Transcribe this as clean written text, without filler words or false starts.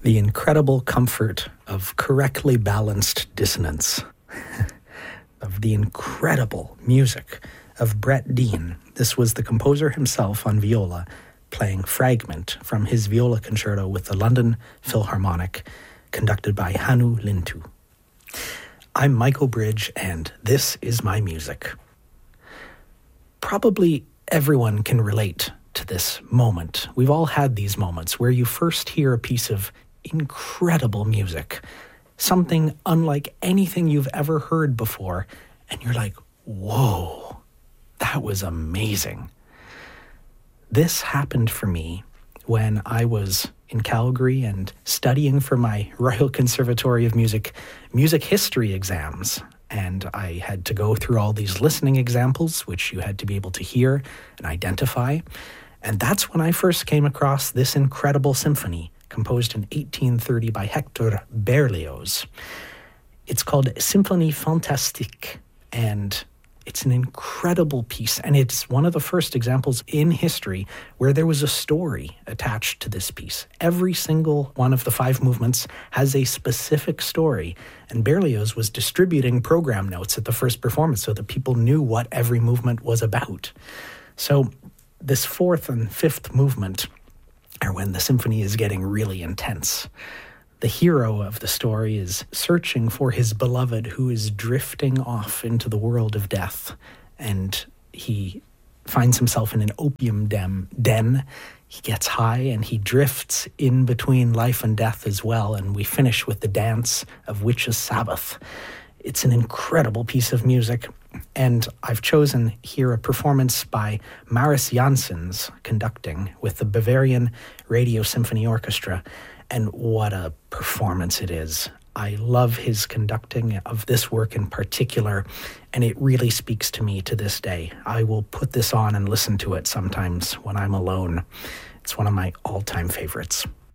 The incredible comfort of correctly balanced dissonance, of the incredible music of Brett Dean. This was the composer himself on viola, playing Fragment from his viola concerto with the London Philharmonic, conducted by Hannu Lintu. I'm Michael Bridge, and this is my music. Probably everyone can relate to this moment. We've all had these moments where you first hear a piece of incredible music, something unlike anything you've ever heard before, and you're like, whoa, that was amazing. This happened for me when I was in Calgary and studying for my Royal Conservatory of Music history exams. And I had to go through all these listening examples, which you had to be able to hear and identify. And that's when I first came across this incredible symphony, composed in 1830 by Hector Berlioz. It's called Symphonie Fantastique, and it's an incredible piece, and it's one of the first examples in history where there was a story attached to this piece. Every single one of the 5 movements has a specific story, and Berlioz was distributing program notes at the first performance so that people knew what every movement was about. So this 4th and 5th movement are when the symphony is getting really intense. The hero of the story is searching for his beloved who is drifting off into the world of death, and he finds himself in an opium den. He gets high and he drifts in between life and death as well, and we finish with the dance of Witches' Sabbath. It's an incredible piece of music, and I've chosen here a performance by Maris Janssens conducting with the Bavarian Radio Symphony Orchestra. And what a performance it is. I love his conducting of this work in particular, and it really speaks to me to this day. I will put this on and listen to it sometimes when I'm alone. It's one of my all-time favorites.